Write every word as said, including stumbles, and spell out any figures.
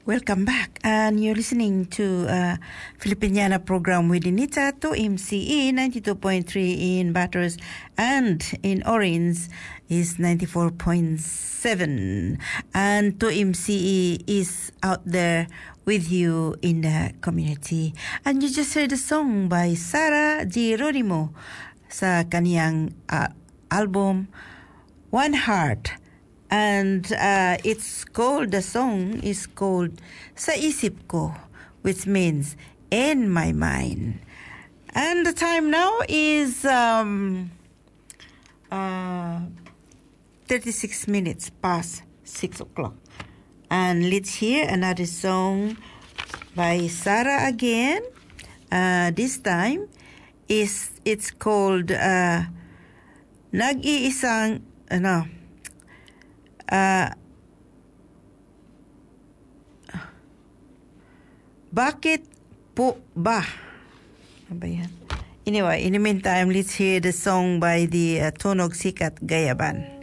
Welcome back, and you're listening to uh, Filipiniana program with Anita to M C E ninety-two point three in Batters, and in Orange is ninety-four point seven, and to M C E is out there with you in the community. And you just heard a song by Sarah Geronimo sa kaniyang uh, album One Heart. And uh, it's called, the song is called Sa Isip Ko, which means in my mind. And the time now is um, uh, thirty-six minutes past six o'clock. And let's hear another song by Sarah again. Uh, this time is it's called uh, Nag-iisang, ano, Uh, bakit po ba? Ano yan? Anyway, in the meantime, let's hear the song by the uh, Tunog Sikat Gayaban.